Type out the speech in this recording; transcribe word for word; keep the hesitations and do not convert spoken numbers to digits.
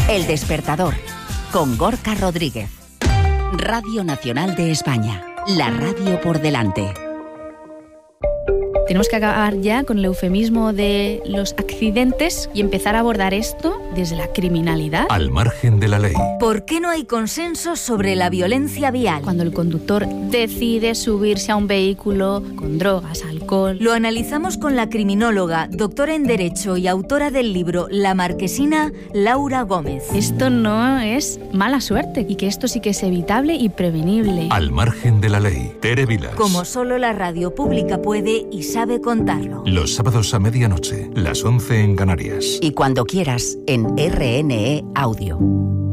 El Despertador, con Gorka Rodríguez. Radio Nacional de España, la radio por delante. Tenemos que acabar ya con el eufemismo de los accidentes y empezar a abordar esto desde la criminalidad. Al margen de la ley. ¿Por qué no hay consenso sobre la violencia vial? Cuando el conductor decide subirse a un vehículo con drogas, alcohol. Lo analizamos con la criminóloga, doctora en Derecho y autora del libro La Marquesina, Laura Gómez. Esto no es mala suerte y que esto sí que es evitable y prevenible. Al margen de la ley. Tere Vilas. Como solo la radio pública puede y sabe contarlo. Los sábados a medianoche, las once en Canarias. Y cuando quieras, en R N E Audio.